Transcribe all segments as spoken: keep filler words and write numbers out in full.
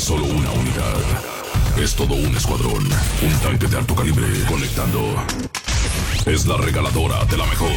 es solo una unidad. Es todo un escuadrón. Un tanque de alto calibre. Conectando. Es la regaladora de la mejor.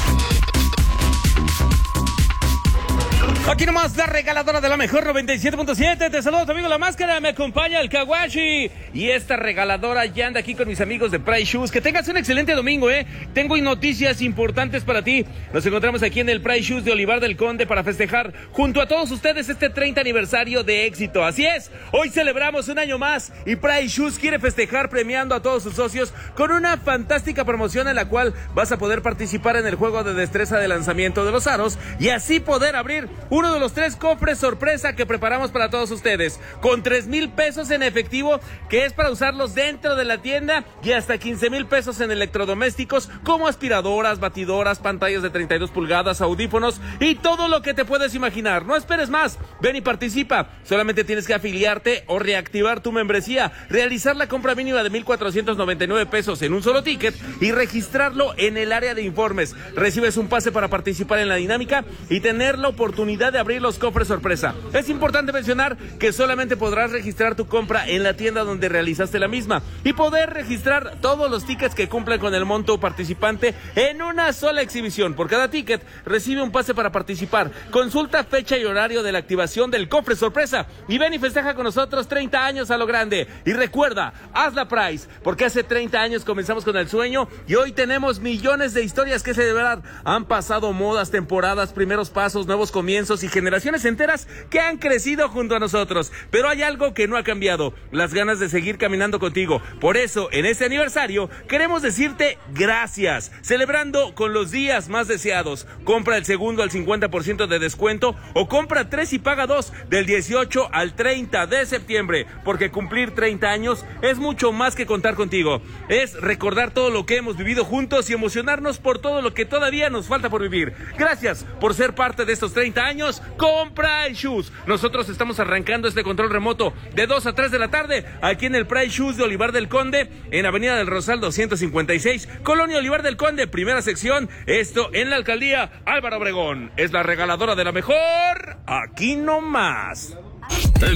Aquí nomás la regaladora de la mejor noventa y siete punto siete. Te saludo tu amigo La Máscara, me acompaña el Kawashi. Y esta regaladora ya anda aquí con mis amigos de Price Shoes. Que tengas un excelente domingo, eh. Tengo noticias importantes para ti. Nos encontramos aquí en el Price Shoes de Olivar del Conde para festejar junto a todos ustedes este treinta aniversario de éxito. Así es, hoy celebramos un año más y Price Shoes quiere festejar premiando a todos sus socios con una fantástica promoción en la cual vas a poder participar en el juego de destreza de lanzamiento de los aros y así poder abrir uno de los tres cofres sorpresa que preparamos para todos ustedes, con tres mil pesos en efectivo, que es para usarlos dentro de la tienda, y hasta quince mil pesos en electrodomésticos, como aspiradoras, batidoras, pantallas de treinta y dos pulgadas, audífonos, y todo lo que te puedes imaginar. No esperes más, ven y participa. Solamente tienes que afiliarte o reactivar tu membresía, realizar la compra mínima de mil cuatrocientos noventa y nueve pesos en un solo ticket, y registrarlo en el área de informes. Recibes un pase para participar en la dinámica y tener la oportunidad de abrir los cofres sorpresa. Es importante mencionar que solamente podrás registrar tu compra en la tienda donde realizaste la misma y poder registrar todos los tickets que cumplen con el monto participante en una sola exhibición. Por cada ticket recibe un pase para participar. Consulta fecha y horario de la activación del cofre sorpresa y ven y festeja con nosotros treinta años a lo grande. Y recuerda, haz la Price, porque hace treinta años comenzamos con el sueño y hoy tenemos millones de historias que celebrar. Han pasado modas, temporadas, primeros pasos, nuevos comienzos y generaciones enteras que han crecido junto a nosotros, pero hay algo que no ha cambiado: las ganas de seguir caminando contigo. Por eso, en este aniversario, queremos decirte gracias, celebrando con los días más deseados. Compra el segundo al cincuenta por ciento de descuento o compra tres y paga dos del dieciocho al treinta de septiembre, porque cumplir treinta años es mucho más que contar contigo. Es recordar todo lo que hemos vivido juntos y emocionarnos por todo lo que todavía nos falta por vivir. Gracias por ser parte de estos treinta años con Price Shoes. Nosotros estamos arrancando este control remoto de dos a tres de la tarde aquí en el Price Shoes de Olivar del Conde, en Avenida del Rosal doscientos cincuenta y seis, Colonia Olivar del Conde, primera sección. Esto en la alcaldía Álvaro Obregón. Es la regaladora de la mejor, aquí nomás.